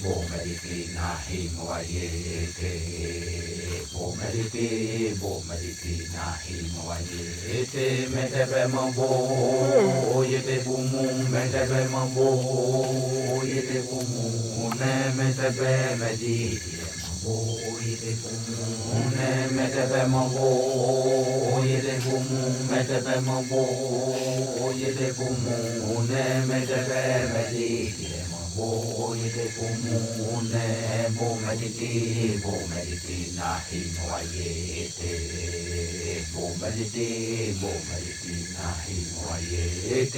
bo mediti nahi moyete bo mediti nahi moyete medebe mambo yete bumu medebe mambo yete bumu ne medebe mediti mambo yete bumu ne medebe mambo yete bumu medebe mambo yete bumu ne medebe mediti mambo yete bumu ne bo mediti nahi moyete bo mediti nahi moyete